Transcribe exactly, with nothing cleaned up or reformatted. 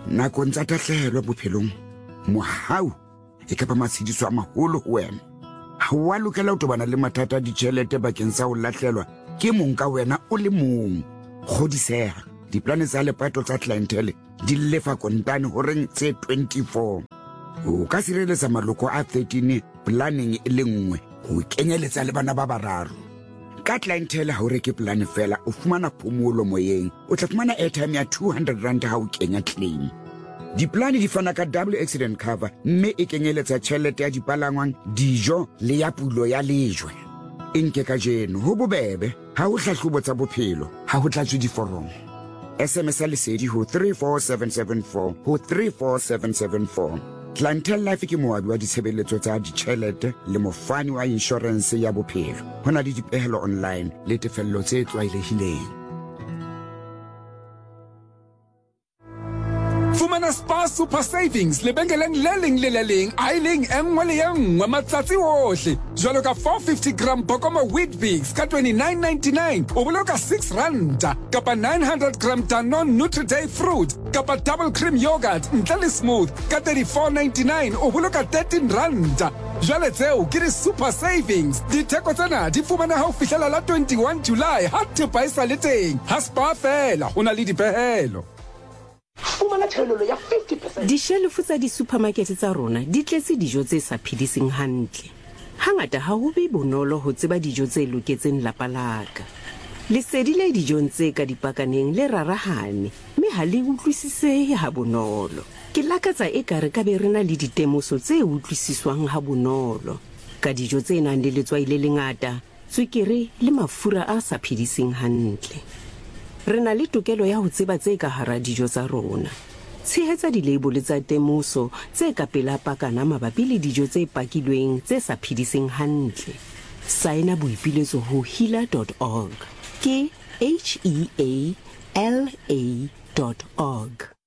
nakong tsa tahlehelo bophelong mohau e ka ba matshidiso a maholo ho wena ha wa lokela ho tobana le mathata a ditjhelete bakeng sa ho lahlelwa ke mong ka wena o le mong kgodiseha diplane tsa lepato tsa clientele di lefa kontane ho reng tse twenty-four o ka sireletsa maloko a thirteen planning e le nngwe ho kenyeletsa le bana ba bararo ka clientele ha o reke plan fela o fumana phomolo moyeng o tla fumana airtime ya two hundred rand ha o kenya claim diplane di fana ka double accident cover mme e kenyeletsa tjhelete ya dipalangwang dijo le ya pulo ya lejwe enke ka jeno ho bobebe ha ho hlahlobo tsa bophelo ha ho tlatswe diforomo S M S lesedi ho three four seven seven four ho three four seven seven four Clientele Life ke moabi wa ditshebeletso tsa ditjhelete le mofani wa insurance ya bophelo hona le dipehelo online le tefello tse tlwaelehileng Fumana Spar Super Savings lebengeleng le leng le le leng a ileng engwe le engwe matsatsi ohle jwalo ka four fifty gram Bokoma Wheat Bix ka twenty-nine ninety-nine o boloka six rand kapa nine hundred gram Danone Nutri-Day fruit kapa double cream yogurt ntle le smooth ka thirty-four ninety-nine o boloka thirteen rand jwale tseo ke di Super Savings ditheko tsena di fumana ha o fihlela la twenty-one July ha thepa e sa le teng ha Spar fela o na le dipehelo fumana thelelo ya fifty percent Dishelfu tsa di supermarket tsa rona di tletse dijo tse sa phedising hantle hangata ha ho be bonolo ho tseba dijo tse loketseng lapa laka lesedi le dijong tse ka dipakaneng le rarahane mme ha le utlwisisehe ha bonolo ke lakatsa ekare ka be rena le ditemoso tse utlwisiswang ha bonolo ka dijo tse nang le letswai le lengata tswekere le mafura a sa phedising hantle rena le tokelo ya ho tseba tse ka hara dijo tsa rona tshehetsa dilabel tsa temoso tse ka pela pakana mabapi le dijo tse pakilweng tse sa phedising hantle saena boipiletso ho healer dot org ke H E A L A dot org